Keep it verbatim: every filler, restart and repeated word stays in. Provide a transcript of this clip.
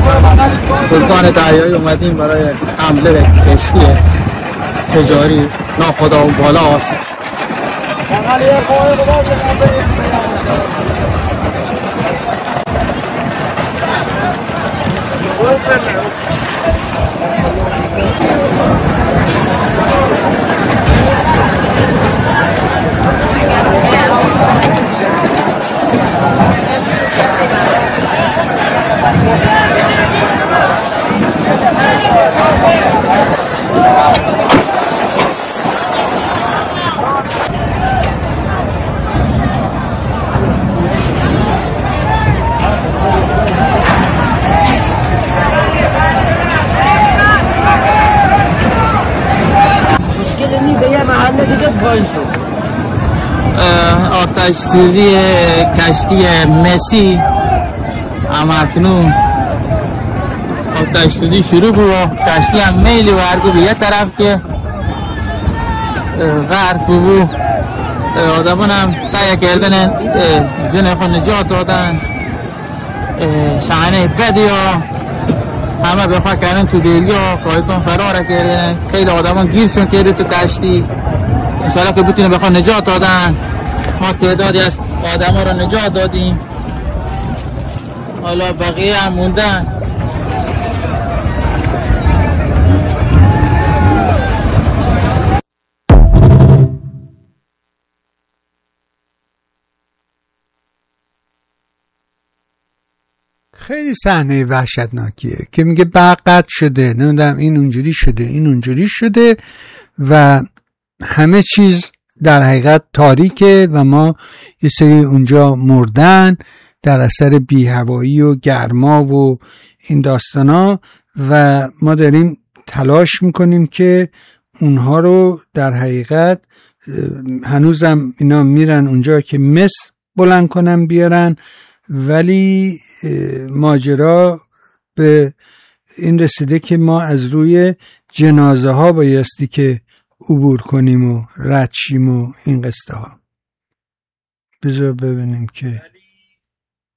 دوستان دریایی اومدیم برای حمله به کشتی تجاری ناخدا و بالا است. آتش سوزی کشتی مسی همکنون آتش سوزی شروع بود. کشتی هم میلی ورگو به یه طرف که غرق بود. آدمان هم سعی کردن جن خود نجات دادن. شانه بدی ها همه بخواه کردن تو دیگه ها کایتون فرار کردن. خیلی آدمان گیرشون کرده تو کشتی. انشاءالله که بتونیم بخواه نجات دادن. ما تعدادی از آدم ها رو نجات دادیم. حالا بقیه هم موندن. خیلی صحنه وحشتناکیه که میگه برق قطع شده، نمیدونم این اونجوری شده این اونجوری شده و همه چیز در حقیقت تاریکه و ما یه سری اونجا مردن در اثر بی‌هوایی و گرما و این داستانا و ما داریم تلاش میکنیم که اونها رو در حقیقت هنوزم اینا میرن اونجا که مس بلند کنن بیارن، ولی ماجرا به این رسیده که ما از روی جنازه ها بایستی که عبور کنیم و رد شیم و این قصه ها. بذار ببینیم که